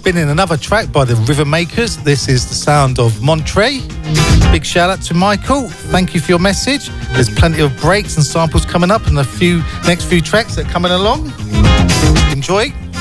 spinning another track by the River Makers. This is the sound of Monterey. Big shout out to Michael. Thank you for your message. There's plenty of breaks and samples coming up and next few tracks that are coming along. Enjoy.